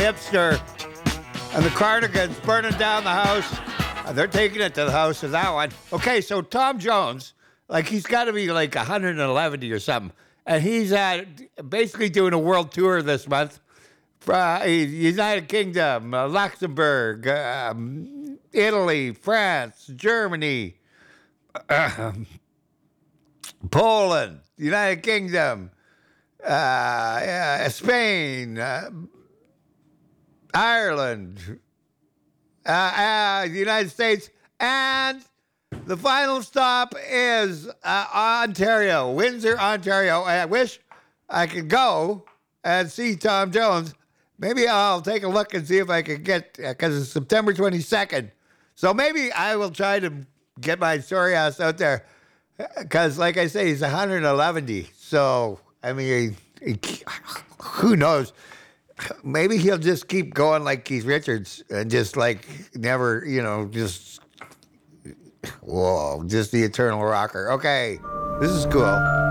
hipster, and the Cardigans burning down the house. They're taking it to the house of that one. Okay, so Tom Jones, like he's got to be like 111 or something, and he's basically doing a world tour this month. United Kingdom, Luxembourg, Italy, France, Germany, Poland, United Kingdom, Spain, Ireland, the United States, and the final stop is Ontario, Windsor, Ontario. I wish I could go and see Tom Jones. Maybe I'll take a look and see if I can get, because it's September 22nd. So maybe I will try to get my sorry ass out there. Because, like I say, he's 111. So, I mean, who knows? Maybe he'll just keep going like Keith Richards and just like never, just the eternal rocker. Okay, this is cool.